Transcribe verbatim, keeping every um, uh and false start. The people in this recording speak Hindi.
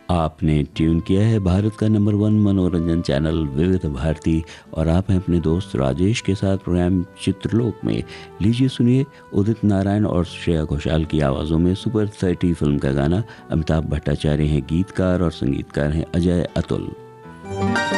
आपने ट्यून किया है भारत का नंबर वन मनोरंजन चैनल विविध भारती और आप हैं अपने दोस्त राजेश के साथ प्रोग्राम चित्रलोक में। लीजिए सुनिए उदित नारायण और श्रेया घोषाल की आवाज़ों में सुपर थर्टी फिल्म का गाना। अमिताभ भट्टाचार्य हैं गीतकार और संगीतकार हैं अजय अतुल।